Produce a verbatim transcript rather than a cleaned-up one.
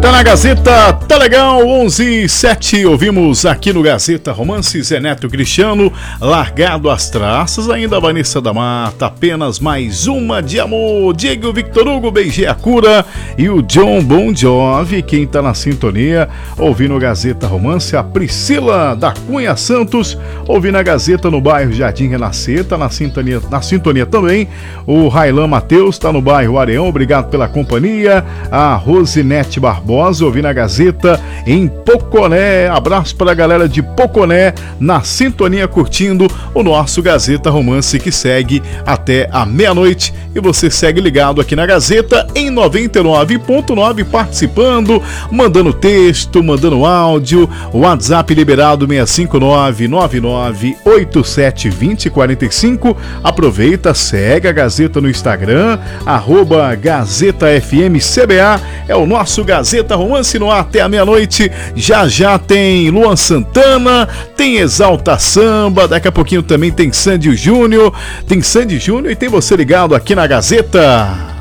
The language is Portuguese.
Tá na Gazeta, tá legal, onze e sete, ouvimos aqui no Gazeta Romance, Zé Neto Cristiano, Largado às Traças, ainda Vanessa da Mata, apenas mais uma de amor, Diego Victor Hugo, Beijei a Cura e o John Bon Jovi, quem tá na sintonia, ouvindo o Gazeta Romance, a Priscila da Cunha Santos, ouvindo a Gazeta no bairro Jardim Renascer, tá na sintonia, na sintonia também, o Railan Matheus tá no bairro Areão, obrigado pela companhia, a Rosinete Barbosa, ouvindo a Gazeta em Poconé, abraço para a galera de Poconé, na sintonia curtindo o nosso Gazeta Romance que segue até a meia-noite e você segue ligado aqui na Gazeta em noventa e nove ponto nove participando, mandando texto, mandando áudio, WhatsApp liberado seis cinco nove, nove nove oito sete, dois zero quatro cinco, aproveita, segue a Gazeta no Instagram, arroba Gazeta F M C B A, é o nosso Gazeta Romance no ar até a meia-noite. Já já tem Luan Santana, tem Exalta Samba, daqui a pouquinho também tem Sandy Júnior, tem Sandy Júnior e tem você ligado aqui na Gazeta.